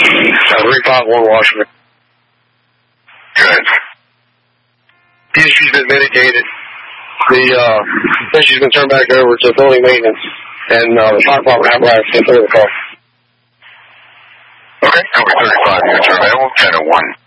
351 Washington. Good. The issue's been mitigated. The issue's been turned back over to building maintenance, and the fire department apparatus came through the call. Okay, number 35, units are available, 1001.